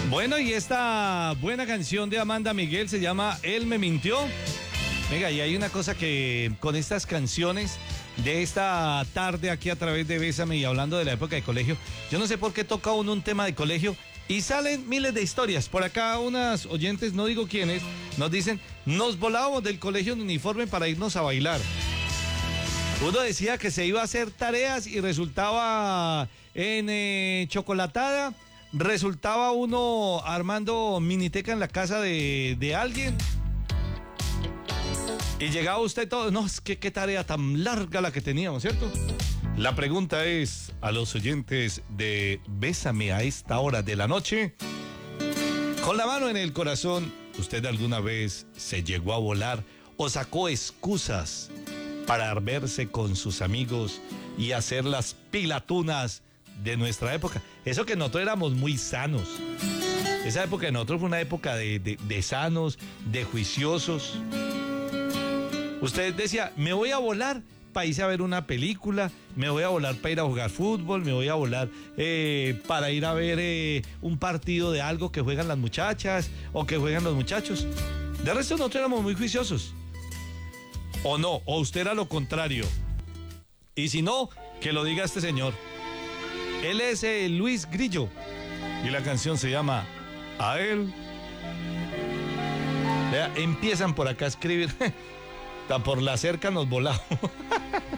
Bueno, y esta buena canción de Amanda Miguel se llama Él me mintió. Venga, y hay una cosa que con estas canciones de esta tarde aquí a través de Bésame y hablando de la época de colegio, yo no sé por qué toca uno un tema de colegio y salen miles de historias. Por acá unas oyentes, no digo quiénes, nos dicen, nos volábamos del colegio en uniforme para irnos a bailar. Uno decía que se iba a hacer tareas y resultaba en chocolatada, resultaba uno armando miniteca en la casa de alguien. Y llegaba usted todo, no, es que qué tarea tan larga la que teníamos, ¿cierto? La pregunta es a los oyentes de Bésame a esta hora de la noche. Con la mano en el corazón, ¿usted alguna vez se llegó a volar o sacó excusas para verse con sus amigos y hacer las pilatunas de nuestra época? Eso que nosotros éramos muy sanos. Esa época de nosotros fue una época de sanos, de juiciosos. Usted decía, me voy a volar para irse a ver una película, me voy a volar para ir a jugar fútbol, me voy a volar para ir a ver un partido de algo que juegan las muchachas o que juegan los muchachos. De resto nosotros éramos muy juiciosos. ¿O no? ¿O usted era lo contrario? Y si no, que lo diga este señor. Él es Luis Grillo y la canción se llama A él. Vea, empiezan por acá a escribir. Por la cerca nos volamos.